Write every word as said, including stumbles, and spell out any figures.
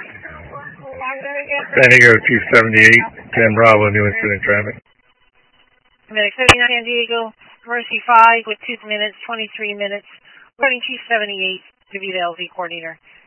San Diego two seventy-eight, ten Bravo, new incident traffic. Medic seventy-nine San Diego, Mercy five with two minutes, twenty-three minutes, running two seventy-eight to be the L Z coordinator.